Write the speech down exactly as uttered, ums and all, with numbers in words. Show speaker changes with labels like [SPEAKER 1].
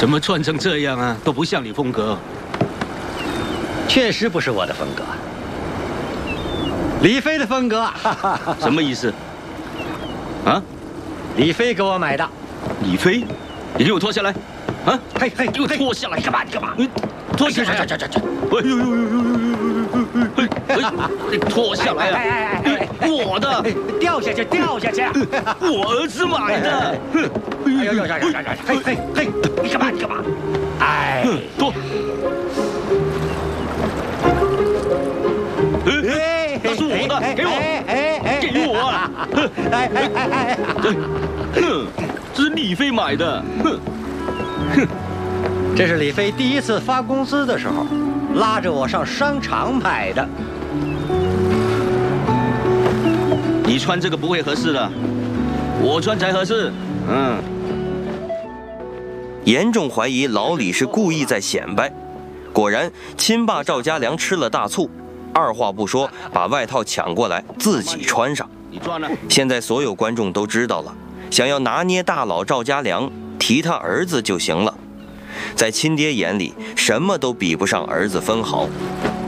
[SPEAKER 1] 怎么穿成这样啊？都不像你风格。
[SPEAKER 2] 确实不是我的风格，李飞的风格。
[SPEAKER 1] 什么意思？啊？
[SPEAKER 2] 李飞给我买的。
[SPEAKER 1] 李飞，你给我脱下来！啊！
[SPEAKER 2] 嘿嘿，
[SPEAKER 1] 给我脱下来！
[SPEAKER 2] 干嘛？你干嘛？
[SPEAKER 1] 你脱下来！
[SPEAKER 2] 这这这这！
[SPEAKER 1] 哎呦呦呦呦呦呦！哎，脱下来啊！我的，
[SPEAKER 2] 掉下去，掉下去！
[SPEAKER 1] 我儿子买的。
[SPEAKER 2] 哎呦呦呦呦！嘿嘿嘿！你干嘛？你干嘛？哎，
[SPEAKER 1] 脱！哎，那是我的，给我！
[SPEAKER 2] 哎哎，
[SPEAKER 1] 给我啊！
[SPEAKER 2] 哎哎哎哎！
[SPEAKER 1] 哼，这是李飞买的。哼
[SPEAKER 2] 哼，这是李飞第一次发工资的时候，拉着我上商场买的。
[SPEAKER 1] 你穿这个不会合适的，我穿才合适。嗯。
[SPEAKER 3] 严重怀疑老李是故意在显摆。果然，亲爸赵家良吃了大醋，二话不说把外套抢过来自己穿上。
[SPEAKER 1] 你赚了。
[SPEAKER 3] 现在所有观众都知道了，想要拿捏大佬赵家良，提他儿子就行了。在亲爹眼里，什么都比不上儿子分毫。